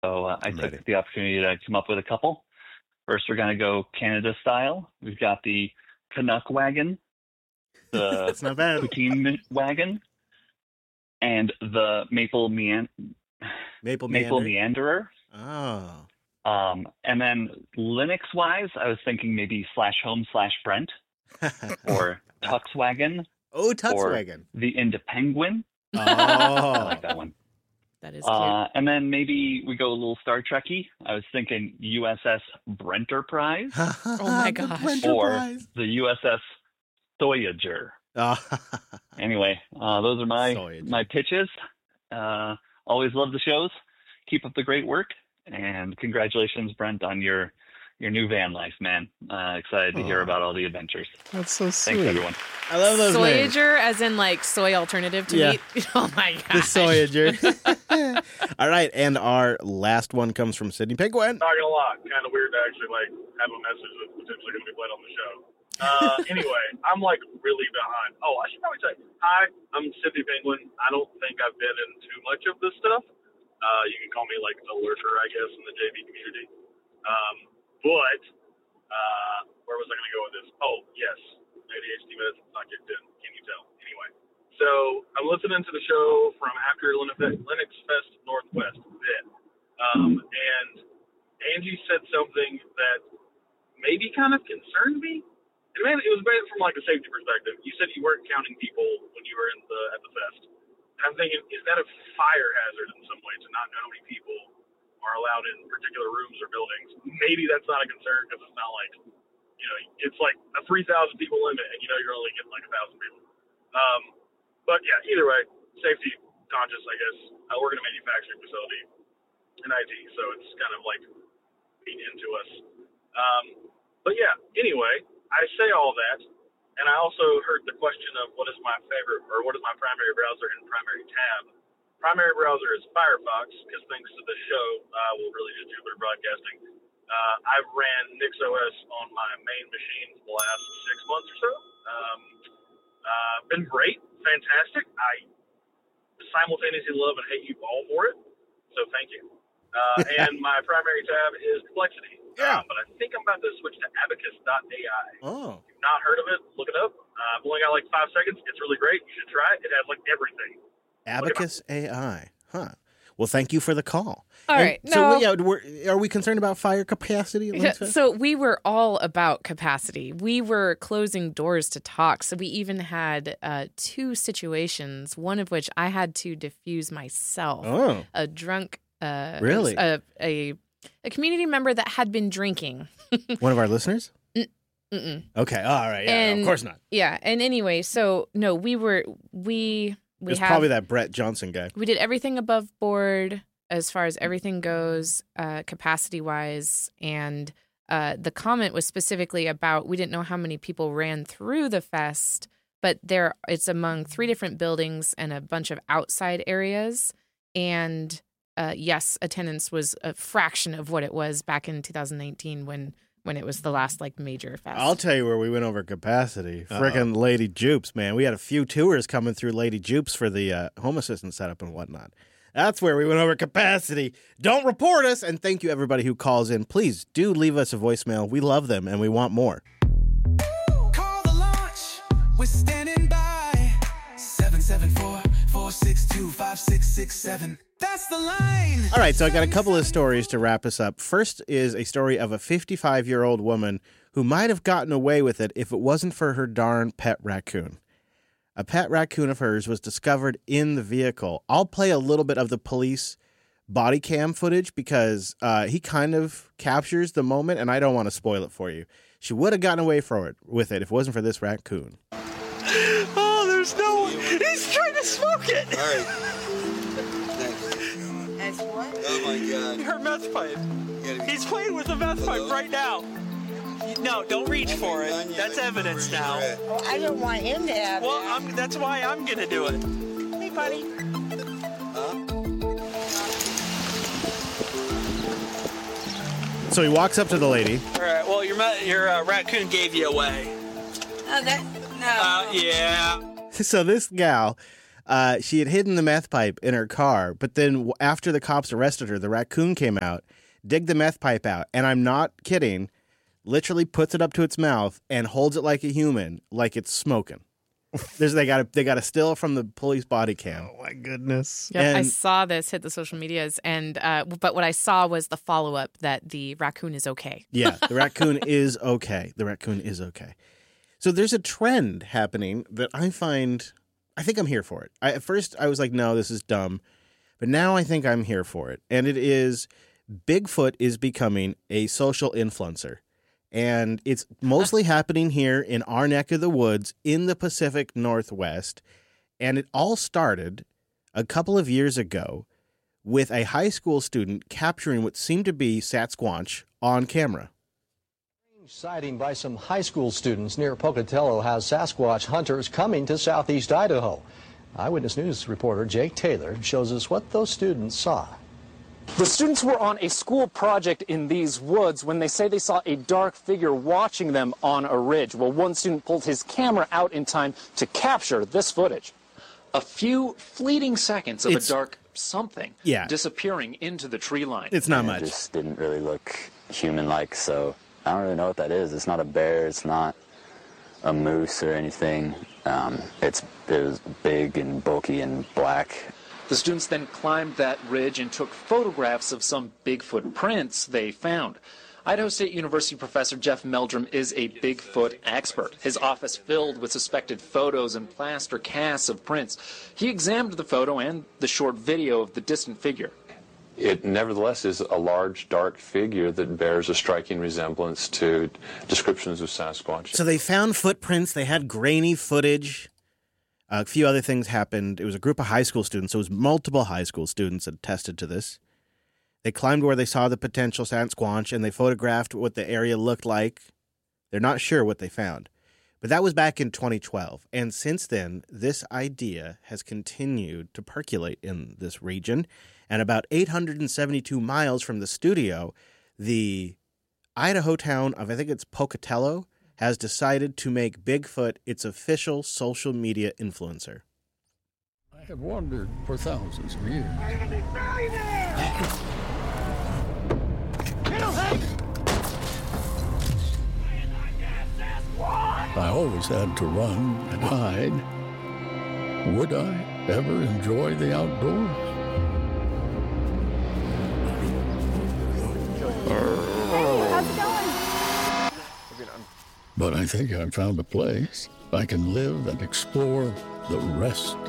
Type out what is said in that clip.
So I I'm ready. took the opportunity to come up with a couple. First, we're going to go Canada style. We've got the Canuck wagon, the That's not bad. Poutine wagon, and the Maple Meanderer. Oh. And then Linux-wise, I was thinking maybe /home/Brent or Tuxwagon Oh, or Tuxwagon. the Indepenguin. Oh. I like that one. That is cute. And then maybe we go a little Star Trek-y. I was thinking USS Brenterprise Oh my gosh. or the USS Voyager. Anyway, those are my pitches. Always love the shows. Keep up the great work, and congratulations, Brent, on your new van life, man. Excited to hear about all the adventures. That's so sweet. Thanks, everyone. I love those names. Soyager, as in like soy alternative to meat. Oh my gosh. The Soyager. All right, and our last one comes from Sydney Penguin. Not gonna lie, kind of weird to actually have a message that's potentially gonna be played on the show. Anyway, I'm really behind. Oh, I should probably say hi. I'm Sydney Penguin. I don't think I've been in too much of this stuff. You can call me a lurker, I guess, in the JV community. But where was I going to go with this? Oh, yes, ADHD meds not kicked in. Can you tell? Anyway, so I'm listening to the show from after Linux Fest Northwest then, and Angie said something that maybe kind of concerned me. And it was made from a safety perspective. You said you weren't counting people when you were at the fest. And I'm thinking, is that a fire hazard in some way to not know how many people are allowed in particular rooms or buildings? Maybe that's not a concern because it's not it's a 3,000 people limit and you're only getting 1,000 people. But yeah, either way, safety conscious, I guess. I work in a manufacturing facility in IT, so it's kind of being into us. But yeah, anyway, I say all that, and I also heard the question of what is my favorite, or what is my primary browser and primary tab. Primary browser is Firefox, because thanks to the show, really just Jupiter Broadcasting, I've ran NixOS on my main machine for the last 6 months or so. Been great, fantastic. I simultaneously love and hate you all for it, so thank you. And my primary tab is Complexity. Yeah. But I think I'm about to switch to abacus.ai. Oh. If you've not heard of it, look it up. I've only got 5 seconds. It's really great. You should try it. It has everything. Abacus AI. Huh. Well, thank you for the call. All right. So, are we concerned about fire capacity at Linux Fest? So we were all about capacity. We were closing doors to talk. So we even had 2 situations, one of which I had to diffuse myself. Oh. A drunk... Really? A community member that had been drinking. One of our listeners? Mm-mm. Okay. All right. Yeah. No, of course not. Yeah. And anyway, so no, we It's probably that Brett Johnson guy. We did everything above board as far as everything goes, capacity wise. And the comment was specifically about, we didn't know how many people ran through the fest, but it's among 3 different buildings and a bunch of outside areas. And yes, attendance was a fraction of what it was back in 2019 when it was the last major fest. I'll tell you where we went over capacity. Frickin' Lady Jupes, man. We had a few tours coming through Lady Jupes for the home assistant setup and whatnot. That's where we went over capacity. Don't report us, and thank you everybody who calls in. Please do leave us a voicemail. We love them, and we want more. Call the launch. We're standing by. 774-462-5667. That's the line. All right, so I got a couple of stories to wrap us up. First is a story of a 55-year-old woman who might have gotten away with it if it wasn't for her darn pet raccoon. A pet raccoon of hers was discovered in the vehicle. I'll play a little bit of the police body cam footage because he kind of captures the moment, and I don't want to spoil it for you. She would have gotten away with it if it wasn't for this raccoon. Oh, there's no one. He's trying to smoke it. All right. What? Oh my God. Her meth pipe. He's playing with the meth pipe right now. No, don't reach for it. That's evidence now. I don't want him to have it. That's why I'm going to do it. Hey, buddy. So he walks up to the lady. All right, well, your raccoon gave you away. Oh, that... No. Yeah. So this gal She had hidden the meth pipe in her car, but then after the cops arrested her, the raccoon came out, digged the meth pipe out, and I'm not kidding, literally puts it up to its mouth and holds it like a human, like it's smoking. They got a still from the police body cam. Oh my goodness! Yeah, I saw this hit the social medias, and but what I saw was the follow up that the raccoon is okay. Yeah, the raccoon is okay. The raccoon is okay. So there's a trend happening that I think I'm here for it. At first I was like, no, this is dumb, but now I think I'm here for it, and it is Bigfoot is becoming a social influencer. And it's mostly happening here in our neck of the woods in the Pacific Northwest. And it all started a couple of years ago with a high school student capturing what seemed to be Sasquatch on camera. Sighting by some high school students near Pocatello has Sasquatch hunters coming to southeast Idaho. Eyewitness News reporter Jake Taylor shows us what those students saw. The students were on a school project in these woods when they say they saw a dark figure watching them on a ridge. Well, one student pulled his camera out in time to capture this footage. A few fleeting seconds of a dark something disappearing into the tree line. It's not much. It just didn't really look human-like, so I don't really know what that is. It's not a bear. It's not a moose or anything. It was big and bulky and black. The students then climbed that ridge and took photographs of some Bigfoot prints they found. Idaho State University professor Jeff Meldrum is a Bigfoot expert. His office filled with suspected photos and plaster casts of prints. He examined the photo and the short video of the distant figure. It nevertheless is a large, dark figure that bears a striking resemblance to descriptions of Sasquatch. So they found footprints. They had grainy footage. A few other things happened. It was a group of high school students. So it was multiple high school students that attested to this. They climbed where they saw the potential Sasquatch, and they photographed what the area looked like. They're not sure what they found. But that was back in 2012. And since then, this idea has continued to percolate in this region. And about 872 miles from the studio, the Idaho town of, I think it's Pocatello, has decided to make Bigfoot its official social media influencer. I have wandered for thousands of years. I always had to run and hide. Would I ever enjoy the outdoors? Hey, how's it going? But I think I've found a place I can live and explore the rest